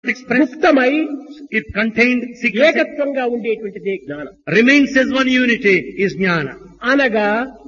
expressed, గుప్తమై it contained secrecy, ఏకత్వంగా ఉండేటువంటిదే జ్ఞానం. remains as one unity is jnana. అనగా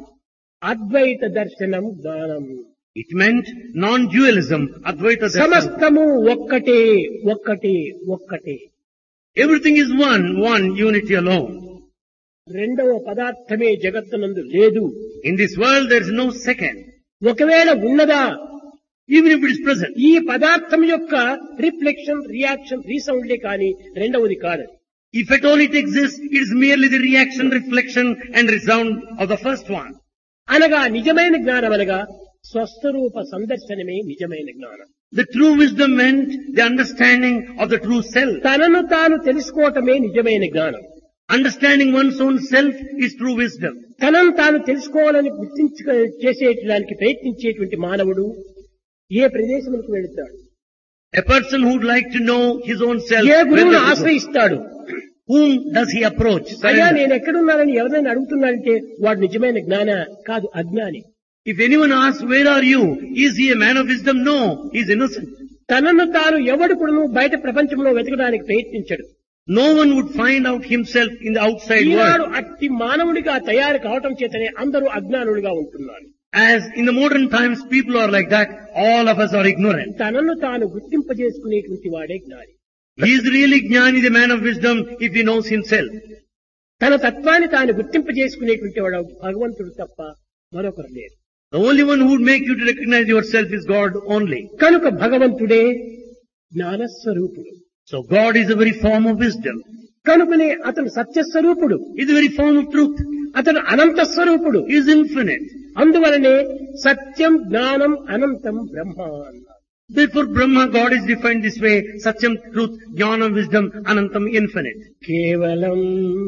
అద్వైత దర్శనం జ్ఞానం. It meant non-dualism, Advaita Darshan. సమస్తము ఒక్కటే ఒక్కటే ఒక్కటే. Everything is one unity alone. రెండవ పదార్థమే జగత్తునందు లేదు. In this world there is no second, ఒకవేళ ఉన్నదా, even if it is present. ఈ పదార్థం యొక్క రిఫ్లెక్షన్, రియాక్షన్, రీసౌండ్లే కానీ రెండవది కాదు. If at all it exists, it is merely the reaction, reflection and resound of the first one. అనగా నిజమైన జ్ఞానం అనగా స్వస్వరూప సందర్శనమే నిజమైన జ్ఞానం. The true wisdom meant the understanding of the true self. తనను తాను తెలుసుకోవటమే నిజమైన జ్ఞానం. Understanding one's own self is true wisdom. తనను తాను తెలుసుకోవాలని చేసేటానికి ప్రయత్నించేటువంటి మానవుడు ఏ ప్రదేశములకు వెళుతాడు, A person who would like to know his own self, A where గురువును does he go? ఆశ్రయిస్తాడు. Whom does he approach? అయ్యా Surrender. నేను ఎక్కడున్నానని ఎవరైనా అడుగుతున్నాడంటే వాడు నిజమైన జ్ఞాన కాదు, అజ్ఞాని. If anyone asks, where are you? Is he a man of wisdom? No, he is innocent. తనను తాను ఎవడు కూడా బయట ప్రపంచంలో వెతకడానికి ప్రయత్నించడు. No one would find out himself in the outside Eenadu world. అట్టి మానవుడిగా తయారు కావటం చేతనే అందరూ అజ్ఞానులుగా ఉంటున్నారు. As in the modern times people are like that, all of us are ignorant. తనను తాను గుర్తింపజేసుకునేటువంటి వాడే జ్ఞాని. He is really Jnani, the man of wisdom, if he knows himself. తన తత్వాన్ని తాను గుర్తింపజేసుకునేటువంటి వాడు భగవంతుడు తప్ప మరొకరు లేరు. The only one who would make you to recognize yourself is God only. కనుక భగవంతుడే జ్ఞానస్వరూపుడు. So God is the very form of wisdom. కనుకనే అతను సత్యస్వరూపుడు, He is the very form of truth. అతను అనంత స్వరూపుడు. He is infinite. అందువలనే సత్యం జ్ఞానం అనంతం బ్రహ్మ అన్నారు. Therefore Brahma, God is defined this way: Satyam, truth, Jnanam, wisdom, Anantam, infinite. కేవలం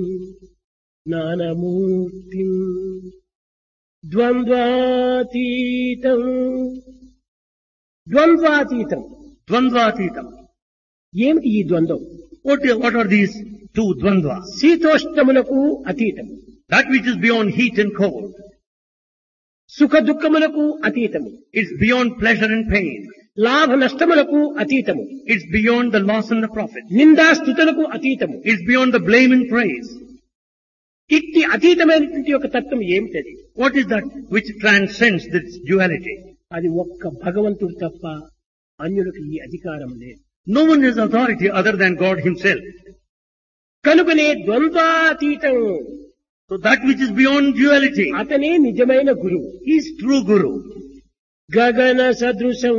జ్ఞానమూర్తిం ద్వంద్వాతీతం. ద్వంద్వాతీతం Dvandvatitam. ఏమిటి ఈ ద్వంద్వం? What are these two dvandvas? శీతోష్ణములకు అతీతం, That which is beyond heat and cold. సుఖ దుఃఖములకు అతీతము, It's beyond pleasure and pain. లాభ నష్టములకు అతీతము, It's beyond the loss and the profit. నిందాస్తుతులకు అతీతము. It's beyond the blame and praise. ఇట్టి అతీతమైనటువంటి ఒక తత్వం ఏమిటది? What is that which transcends this duality? అది ఒక్క భగవంతుడు తప్ప అన్యులకు ఈ అధికారం లేదు. No one has authority other than God himself. కనుకనే ద్వంద్వాతీతం, So that which is beyond duality, అతనే నిజమైన గురువు. he is true Guru. గగన సదృశం,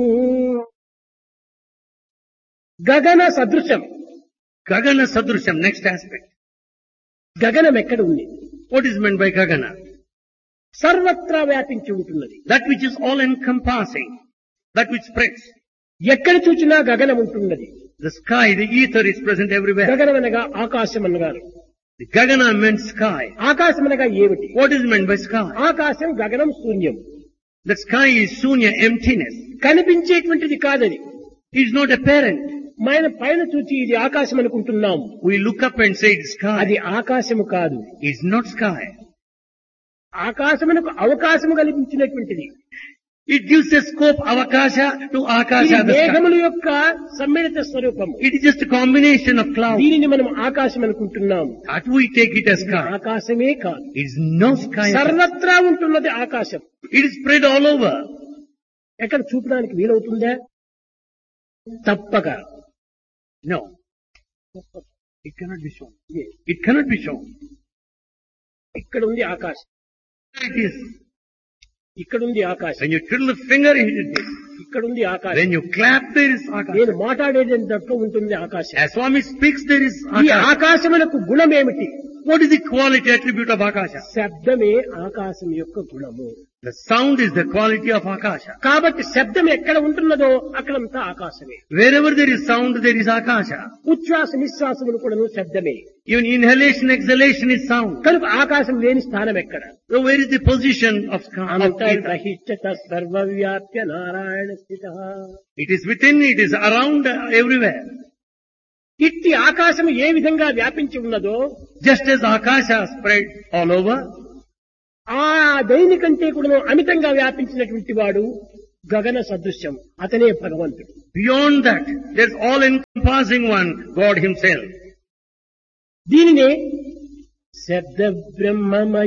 గగన సదృశం. Gagana Sadrusham, next aspect. గగనం ఎక్కడ ఉంది? What is meant by Gagana? సర్వత్రా వ్యాపించి ఉంటున్నది. That which is all encompassing, that which spreads. ఎక్కడ చూచినా గగనం ఉంటున్నది. The sky, the ether is present everywhere. గగనం అనగా ఆకాశం అనగారు. The Gagana meant sky. ఆకాశం అనగా ఏమిటి? What is meant by sky? ఆకాశం గగనం శూన్యం, The sky is Sunya, emptiness. కనిపించేటువంటిది కాదని. It is not apparent. మన పైన చూచి ఇది ఆకాశం అనుకుంటున్నాం. We look up and say it's అది sky. ఆకాశము కాదు. It's not sky. ఆకాశమునకు అవకాశము కల్పించినటువంటిది. It gives a scope, avakasha, to ఇది akasha, the sky. మేఘముల యొక్క సమ్మిళిత స్వరూపము. It is just a combination of clouds. దీనిని మనం ఆకాశం అనుకుంటున్నాం. That we take it as sky. ఆకాశమే కాదు, It is no sky. at all. సర్వత్రా ఉంటున్నది ఆకాశం. It is spread all over. ఎక్కడ చూపడానికి వీలవుతుందా? తప్పక. No. It cannot be shown. It cannot be shown. ఇక్కడ ఉంది ఆకాశం, It is. ఇక్కడ ఉంది ఆకాశం, When you twiddle the finger, it is. ఇక్కడ ఉంది ఆకాశం. When you clap, there is నేను akasha. మాట్లాడేది తప్ప ఉంటుంది ఆకాశం. As Swami speaks, there is ఈ akasha. ఆకాశమునకు గుణం ఏమిటి? What is the quality attribute of akasha? శబ్దమే ఆకాశం యొక్క గుణము. The sound is the quality of akasha. కాబట్టి శబ్దం ఎక్కడ ఉంటున్నదో అక్కడంతా ఆకాశమే. Wherever there is sound, there is akasha. ఉచ్ఛ్వాస నిశ్వాసములు కూడాను శబ్దమే. Even inhalation, exhalation is sound. కనుక ఆకాశం లేని స్థానం ఎక్కడ? So where is the position of ether? అంతర్బహిష్ట సర్వవ్యాప్య Narayana స్థితః. It is within, it is around, everywhere. ఇట్టి ఆకాశం ఏ విధంగా వ్యాపించి ఉన్నదో Just as akasha spread all over, ఆ దైని కంటే కూడా అమితంగా వ్యాపించినటువంటి వాడు గగన సదృశ్యం, అతనే భగవంతుడు. Beyond that, there's all-encompassing one, God Himself. దీనినే శబ్ద బ్రహ్మమయ